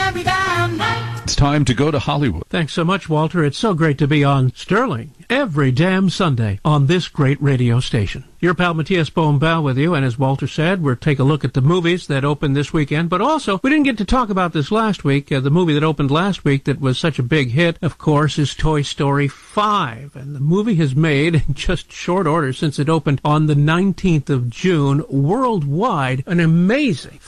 every damn night. It's time to go to Hollywood. Thanks so much, Walter. It's so great to be on Sterling every damn Sunday on this great radio station. Your pal Matthias Bohm-Bell with you, and as Walter said, we'll take a look at the movies that opened this weekend, but also, we didn't get to talk about this last week. The movie that opened last week that was such a big hit, of course, is Toy Story 5, and the movie has made, in just short order since it opened on the 19th of June, worldwide, an amazing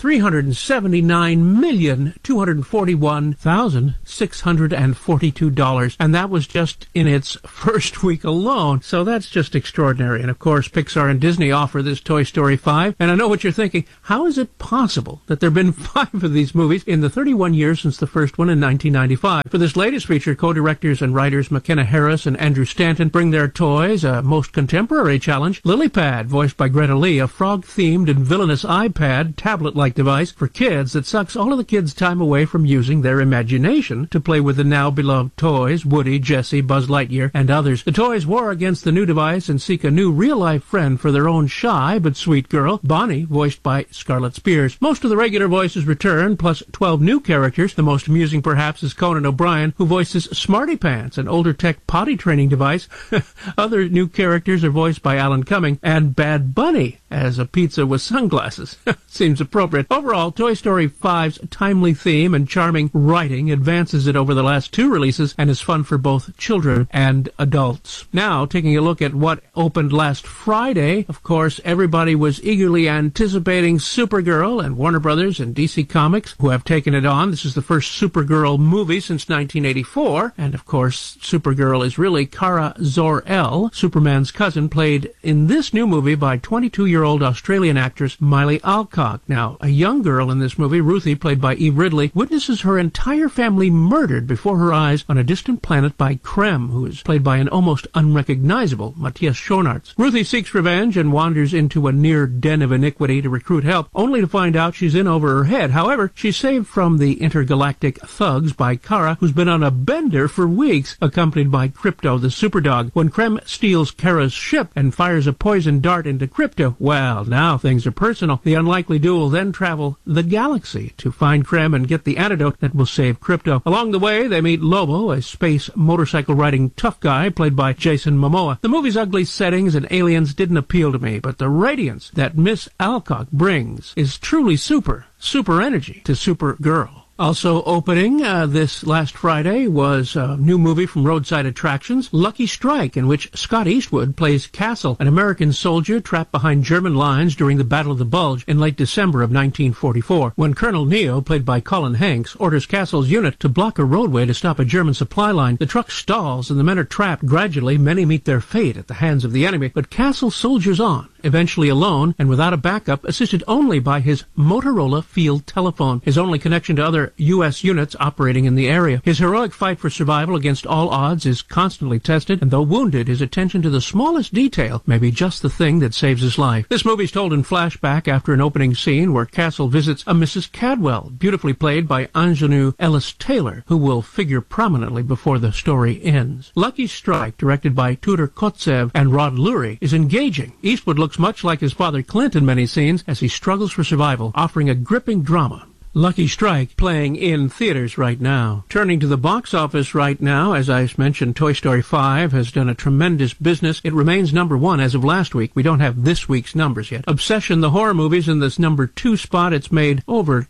$379,241,642, and that was just in its first week alone, so that's just extraordinary. And of course, Pixar and Disney offer this Toy Story 5, and I know what you're thinking. How is it possible that there have been 5 of these movies in the 31 years since the first one in 1995? For this latest feature, co-directors and writers McKenna Harris and Andrew Stanton bring their toys, a most contemporary challenge. LilyPad, voiced by Greta Lee, a frog-themed and villainous iPad, tablet-like device for kids that sucks all of the kids' time away from using their imagination to play with the now-beloved toys, Woody, Jessie, Buzz Lightyear, and others. The toys war against the new device and seek a new real-life friend for their own shy but sweet girl, Bonnie, voiced by Scarlett Spears. Most of the regular voices return, plus 12 new characters. The most amusing, perhaps, is Conan O'Brien, who voices Smarty Pants, an older tech potty training device. Other new characters are voiced by Alan Cumming, and Bad Bunny as a pizza with sunglasses. Seems appropriate. Overall, Toy Story 5's timely theme and charming writing advances it over the last 2 releases and is fun for both children and adults. Now, taking a look at what opened last Friday, of course, everybody was eagerly anticipating Supergirl, and Warner Brothers and DC Comics, who have taken it on. This is the first Supergirl movie since 1984, and of course, Supergirl is really Kara Zor-El, Superman's cousin, played in this new movie by 22-year-old Australian actress Miley Alcock. Now, a young girl in this movie, Ruthie, played by Eve Ridley, witnesses her entire family murdered before her eyes on a distant planet by Krem, who is played by an almost unrecognizable Matthias Schoenaerts. Ruthie seeks revenge and wanders into a near den of iniquity to recruit help, only to find out she's in over her head. However, she's saved from the intergalactic thugs by Kara, who's been on a bender for weeks, accompanied by Krypto the Superdog. When Krem steals Kara's ship and fires a poison dart into Krypto, well, now things are personal. The unlikely duo then travel the galaxy to find Krem and get the antidote that will save Krypto. Along the way, they meet Lobo, a space motorcycle-riding tough guy played by Jason Momoa. The movie's ugly settings and aliens didn't appeal to me, but the radiance that Miss Alcock brings is truly super energy to Supergirl. Also opening this last Friday was a new movie from Roadside Attractions, Lucky Strike, in which Scott Eastwood plays Castle, an American soldier trapped behind German lines during the Battle of the Bulge in late December of 1944. When Colonel Neo, played by Colin Hanks, orders Castle's unit to block a roadway to stop a German supply line, the truck stalls and the men are trapped. Gradually, many meet their fate at the hands of the enemy, but Castle soldiers on, eventually alone and without a backup, assisted only by his Motorola field telephone, his only connection to other U.S. units operating in the area. His heroic fight for survival against all odds is constantly tested, and though wounded, his attention to the smallest detail may be just the thing that saves his life. This movie's told in flashback after an opening scene where Castle visits a Mrs. Cadwell, beautifully played by Ingenue Ellis-Taylor, who will figure prominently before the story ends. Lucky Strike, directed by Tudor Kotsev and Rod Lurie, is engaging. Eastwood looks much like his father Clint in many scenes as he struggles for survival, offering a gripping drama. Lucky Strike playing in theaters right now. Turning to the box office right now, as I mentioned, Toy Story 5 has done a tremendous business. It remains number 1 as of last week. We don't have this week's numbers yet. Obsession, the horror movies, in this number 2 spot. It's made over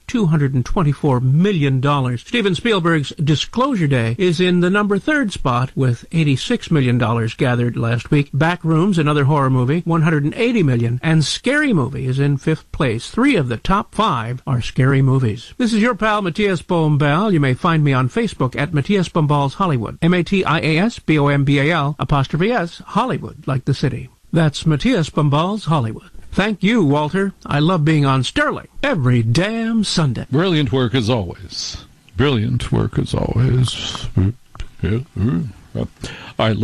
$224 million. Steven Spielberg's Disclosure Day is in the number 3rd spot with $86 million gathered last week. Backrooms, another horror movie, $180 million. And Scary Movie is in 5th place. 3 of the top 5 are scary movies. This is your pal Matthias Bohm-Bell. You may find me on Facebook at Matthias Bombals Hollywood. MATIASBOMBAL''S Hollywood, like the city. That's Matthias Bombals Hollywood. Thank you, Walter. I love being on Sterling every damn Sunday. Brilliant work as always. Brilliant work as always. All right, listen.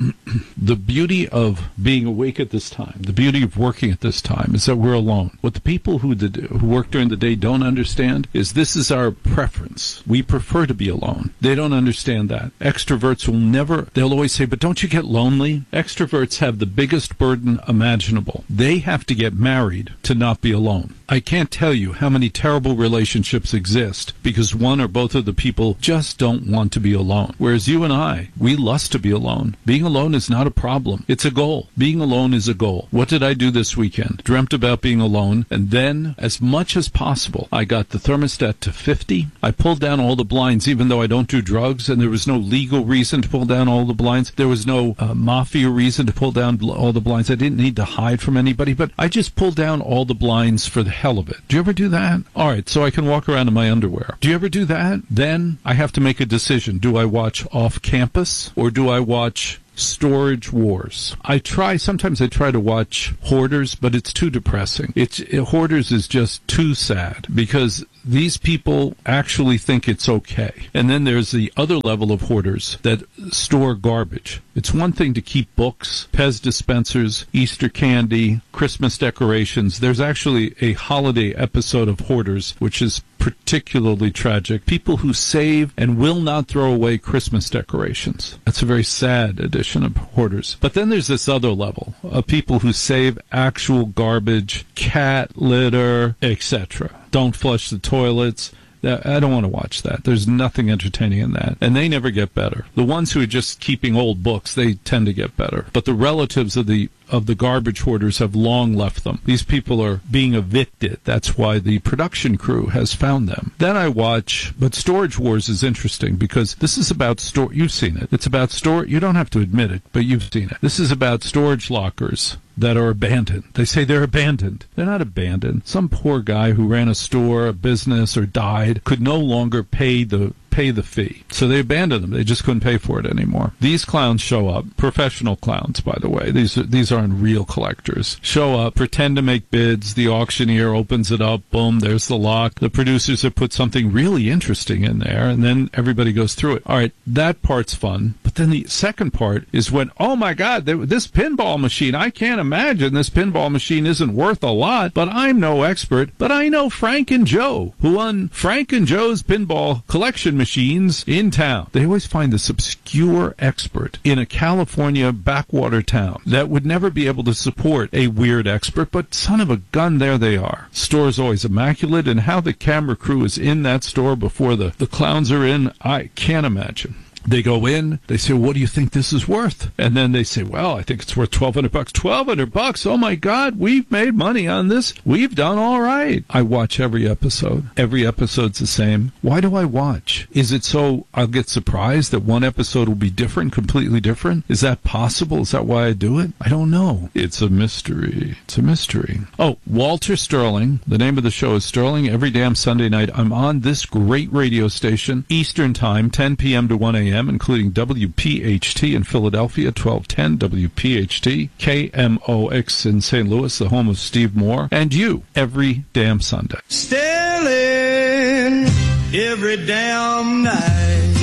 The beauty of being awake at this time, the beauty of working at this time, is that we're alone. What the people who work during the day don't understand is this is our preference. We prefer to be alone. They don't understand that. Extroverts will never, they'll always say, but don't you get lonely? Extroverts have the biggest burden imaginable. They have to get married to not be alone. I can't tell you how many terrible relationships exist because one or both of the people just don't want to be alone. Whereas you and I, we lust to be alone. Being alone is not a problem. It's a goal. Being alone is a goal. What did I do this weekend? Dreamt about being alone, and then, as much as possible, I got the thermostat to 50. I pulled down all the blinds, even though I don't do drugs, and there was no legal reason to pull down all the blinds. There was no mafia reason to pull down all the blinds. I didn't need to hide from anybody, but I just pulled down all the blinds for the hell of it. Do you ever do that? All right, so I can walk around in my underwear. Do you ever do that? Then I have to make a decision. Do I watch Off Campus or do I watch Storage Wars? Sometimes I try to watch Hoarders, but it's too depressing. Hoarders is just too sad because these people actually think it's okay. And then there's the other level of hoarders that store garbage. It's one thing to keep books, Pez dispensers, Easter candy, Christmas decorations. There's actually a holiday episode of Hoarders, which is particularly tragic. People who save and will not throw away Christmas decorations. That's a very sad edition of Hoarders. But then there's this other level of people who save actual garbage, cat litter, etc. Don't flush the toilets. I don't want to watch that. There's nothing entertaining in that. And they never get better. The ones who are just keeping old books, they tend to get better. But the relatives of the garbage hoarders have long left them. These people are being evicted. That's why the production crew has found them. Then I watch, but Storage Wars is interesting because this is about you've seen it. It's about you don't have to admit it, but you've seen it. This is about storage lockers that are abandoned. They say they're abandoned. They're not abandoned. Some poor guy who ran a store, a business, or died could no longer pay the fee. So they abandoned them. They just couldn't pay for it anymore. These clowns show up, professional clowns, by the way. These aren't real collectors. Show up, pretend to make bids. The auctioneer opens it up. Boom, there's the lock. The producers have put something really interesting in there, and then everybody goes through it. All right, that part's fun. But then the second part is when, oh my God, this pinball machine, I can't imagine this pinball machine isn't worth a lot, but I'm no expert. But I know Frank and Joe, who won Frank and Joe's pinball collection machines in town. They always find this obscure expert in a California backwater town that would never be able to support a weird expert, but son of a gun, there they are. Store's always immaculate, and how the camera crew is in that store before the clowns are in, I can't imagine. They go in, they say, what do you think this is worth? And then they say, well, I think it's worth $1,200. $1,200? Oh my God, we've made money on this. We've done all right. I watch every episode. Every episode's the same. Why do I watch? Is it so I'll get surprised that one episode will be different, completely different? Is that possible? Is that why I do it? I don't know. It's a mystery. It's a mystery. Oh, Walter Sterling. The name of the show is Sterling. Every damn Sunday night, I'm on this great radio station, Eastern Time, 10 p.m. to 1 a.m., including WPHT in Philadelphia, 1210 WPHT, KMOX in St. Louis, the home of Steve Moore, and you every damn Sunday. Sterling every damn night.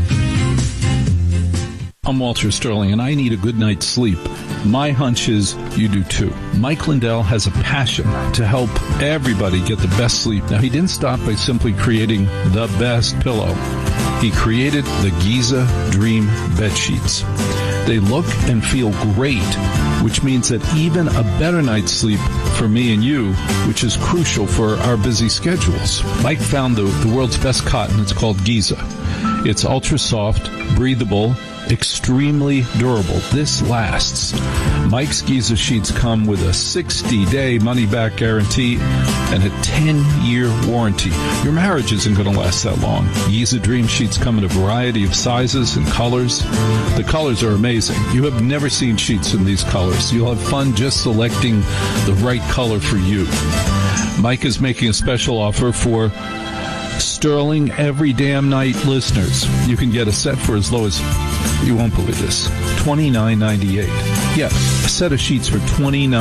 I'm Walter Sterling, and I need a good night's sleep. My hunch is you do too. Mike Lindell has a passion to help everybody get the best sleep. Now, he didn't stop by simply creating the best pillow. He created the Giza Dream bed sheets. They look and feel great, which means that even a better night's sleep for me and you, which is crucial for our busy schedules. Mike found the world's best cotton. It's called Giza. It's ultra soft, breathable, extremely durable. This lasts. Mike's Giza sheets come with a 60-day money-back guarantee and a 10-year warranty. Your marriage isn't going to last that long. Giza Dream sheets come in a variety of sizes and colors. The colors are amazing. You have never seen sheets in these colors. You'll have fun just selecting the right color for you. Mike is making a special offer for Sterling Every Damn Night listeners. You can get a set for as low as, you won't believe this, $29.98. Yeah, a set of sheets for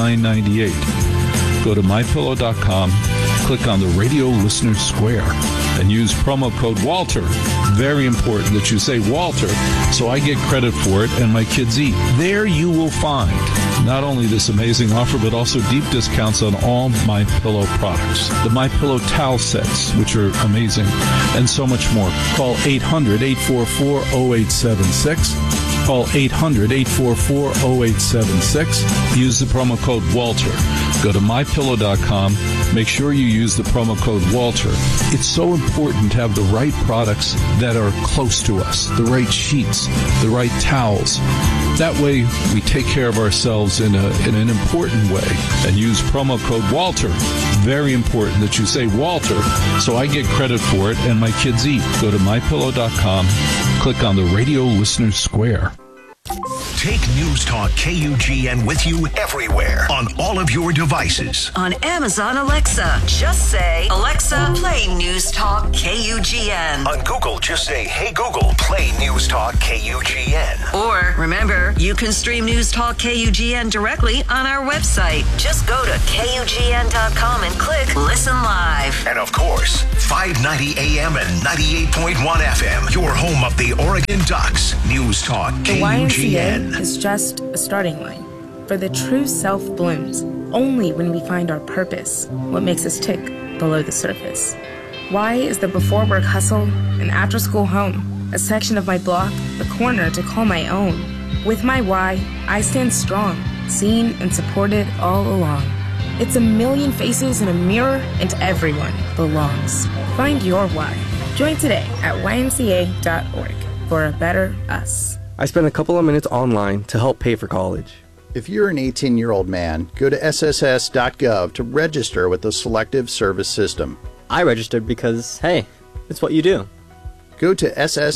$29.98. Go to mypillow.com, click on the Radio Listener Square. and use promo code Walter. Very important that you say Walter so I get credit for it and my kids eat. There you will find not only this amazing offer, but also deep discounts on all MyPillow products. The MyPillow towel sets, which are amazing, and so much more. Call 800-844-0876. Call 800-844-0876. Use the promo code Walter. Go to MyPillow.com. Make sure you use the promo code Walter. It's so important to have the right products that are close to us, the right sheets, the right towels. That way, we take care of ourselves in an important way and use promo code Walter. Very important that you say Walter so I get credit for it and my kids eat. Go to MyPillow.com. Click on the Radio Listener Square. Take News Talk KUGN with you everywhere on all of your devices. On Amazon Alexa, just say, Alexa, play News Talk KUGN. On Google, just say, hey Google, play News Talk KUGN. Or, remember, you can stream News Talk KUGN directly on our website. Just go to KUGN.com and click Listen Live. And of course, 590 AM and 98.1 FM, your home of the Oregon Ducks. News Talk The YMCA KUGN. is just a starting line. For the true self blooms only when we find our purpose, what makes us tick below the surface. Y is the before work hustle, an after school home, a section of my block, a corner to call my own. With my Y, I stand strong, seen and supported all along. It's a million faces in a mirror, and everyone belongs. Find your why. Join today at ymca.org for a better us. I spent a couple of minutes online to help pay for college. If you're an 18-year-old man, go to sss.gov to register with the Selective Service System. I registered because, hey, it's what you do. Go to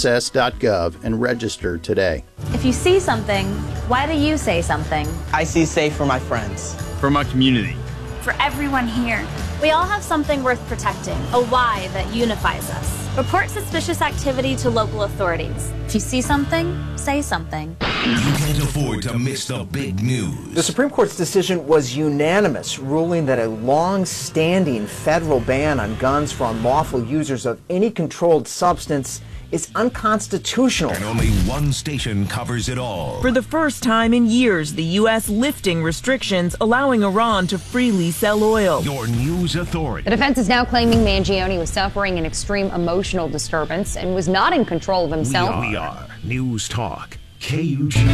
sss.gov and register today. If you see something, why do you say something? I see safe for my friends. For my community. For everyone here. We all have something worth protecting, a why that unifies us. Report suspicious activity to local authorities. If you see something, say something. You can't afford to miss the big news. The Supreme Court's decision was unanimous, ruling that a long-standing federal ban on guns for unlawful users of any controlled substance is unconstitutional. And only one station covers it all. For the first time in years, the U.S. lifting restrictions, allowing Iran to freely sell oil. Your news authority. The defense is now claiming Mangione was suffering an extreme emotional disturbance and was not in control of himself. We are News Talk KUGN.